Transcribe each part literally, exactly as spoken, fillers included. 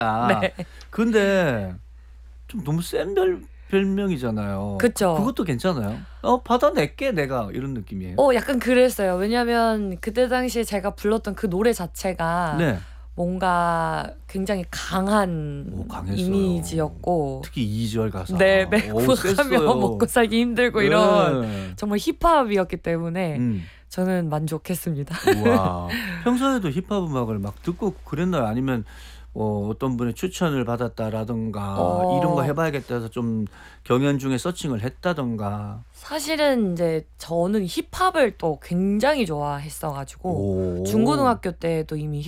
아 네. 근데 좀 너무 센 별 별명이잖아요. 그 그쵸. 그것도 괜찮아요? '어 받아낼게 내가.' 이런 느낌이에요? 어 약간 그랬어요. 왜냐면 그때 당시에 제가 불렀던 그 노래 자체가 네. 뭔가 굉장히 강한 오 강했어요. 이미지였고 특히 이 절 가사. 네네. 어우 구악하면 먹고 셌어요. 살기 힘들고 이런 예. 정말 힙합이었기 때문에 음. 저는 만족했습니다. 우와. 평소에도 힙합 음악을 막 듣고 그랬나요? 아니면 어 어떤 분의 추천을 받았다라든가 '이런 거 해 어. 봐야겠다.' 해서 좀 경연 중에 서칭을 했다든가. 사실은 인제 저는 힙합을 또 굉장히 좋아했어 가지고 오. 중고등학교 때도 이미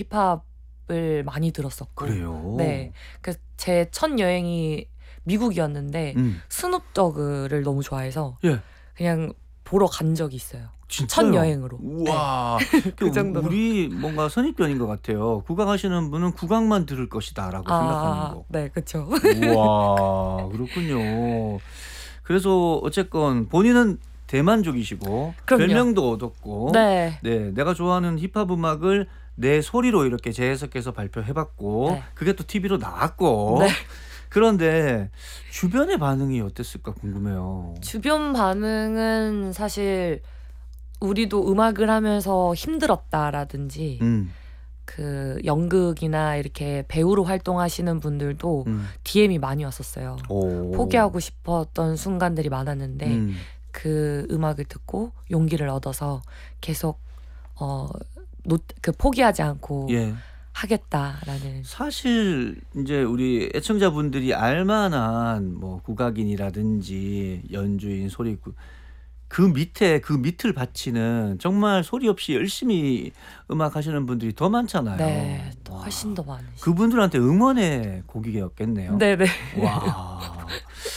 힙합을 많이 들었었고 네. 그래요? 그래서 제 첫 여행이 미국이었는데 음. 스눕 도그를 너무 좋아해서 예. 그냥 보러 간 적이 있어요. 첫 진짜요? 여행으로. 예. 우와. 그 그 정도로. 우리 뭔가 선입견인 것 같아요. '국악하시는 분은 국악만 들을 것이다.'라고 생각하는 아 거. 네 그쵸. 우와 그렇군요. 그래서 어쨌건 본인은 대만족이시고 그럼요. 별명도 얻었고 네. 네 내가 좋아하는 힙합 음악을 내 소리로 이렇게 재해석해서 발표해 봤고 네. 그게 또 티비로 나왔고 네. 그런데 주변의 반응이 어땠을까 궁금해요. 주변 반응은 사실 "우리도 음악을 하면서 힘들었다."라든지 음. 그 연극이나 이렇게 배우로 활동하시는 분들도 음. 디엠이 많이 왔었어요. 오. 포기하고 싶었던 순간들이 많았는데 음. 그 음악을 듣고 용기를 얻어서 계속 어 놓 그 '포기하지 않고 예. 하겠다.'라는 사실 인제 우리 애청자분들이 알 만한 뭐 국악인이라든지 연주인, 소리구 그 밑에 그 밑을 바치는 정말 소리 없이 열심히 음악하시는 분들이 더 많잖아요. 네. 더 와. 훨씬 더 많으시 그분들한테 응원의 곡이었겠네요. 네네. 와.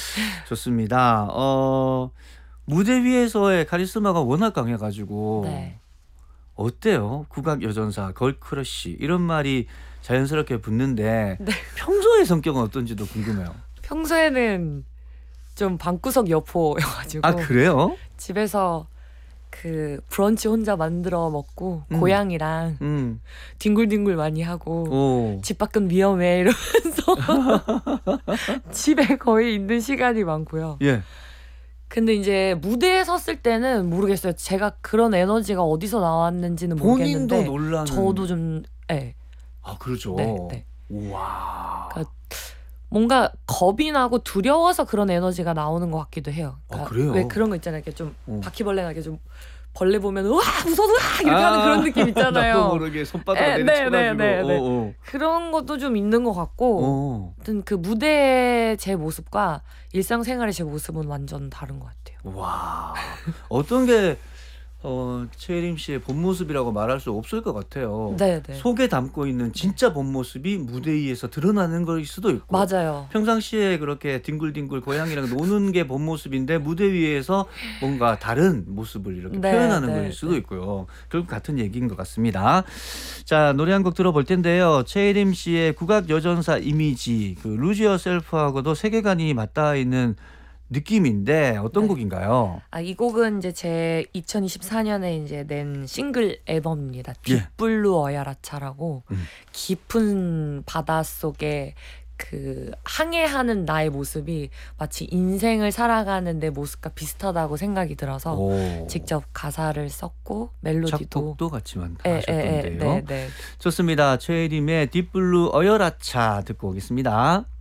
좋습니다. 어 무대 위에서의 카리스마가 워낙 강해 가지고 네. 어때요? 국악 여전사, 걸크러쉬 이런 말이 자연스럽게 붙는데 네. 평소의 성격은 어떤지도 궁금해요. 평소에는 좀 방구석 여포여 가지고 아 그래요? 집에서 그 브런치 혼자 만들어 먹고 음. 고양이랑 음. 뒹굴뒹굴 많이 하고 오. "집 밖은 위험해." 이러면서 집에 거의 있는 시간이 많고요. 예. 근데 인제 무대에 섰을 때는 모르겠어요. 제가 그런 에너지가 어디서 나왔는지는 본인도 모르겠는데 놀라는 저도 좀 예. 아 그렇죠. 네 네. 우와. 그러니까 뭔가 겁이 나고 두려워서 그런 에너지가 나오는 것 같기도 해요. 아 그러니까 그래요? 왜 그런 거 있잖아요. 이렇게 좀 어. 바퀴벌레나 이렇게 좀 벌레 보면은 "으악 무서워서 으악." 이렇게 하는 아. 그런 느낌 나도 있잖아요. 모르게 손바닥을 예 내리쳐 가지고 네네네네. 어어. 그런 것도 좀 있는 것 같고 어. 아무튼 그 무대의 제 모습과 일상생활의 제 모습은 완전 다른 것 같아요. 와. 어떤 게 어 최혜림 씨의 본 모습이라고 말할 수 없을 것 같아요. 네네. 속에 담고 있는 진짜 본 모습이 무대 위에서 드러나는 거일 수도 있고 맞아요. 평상시에 그렇게 뒹굴뒹굴 고양이랑 노는 게 본 모습인데 무대 위에서 뭔가 다른 모습을 이렇게 네 표현하는 네 거일 수도 네. 있고요. 결국 같은 얘기인 것 같습니다. 자 노래 한 곡 들어볼 텐데요. 최혜림 씨의 국악 여전사 이미지 그 루즈 유어셀프하고도 세계관이 맞닿아 있는 느낌인데 어떤 네. 곡인가요? 아 이 곡은 인제 제 이천이십사 년에 인제 낸 싱글 앨범입니다. 예. 딥블루 어야라차라고 음. 깊은 바닷속에 그 항해하는 나의 모습이 마치 인생을 살아가는 내 모습과 비슷하다고 생각이 들어서 오. 직접 가사를 썼고 멜로디도 작곡도 같이 만 예예예. 하셨던데요. 네네. 좋습니다. 최혜림의 딥블루 어여라차 듣고 오겠습니다.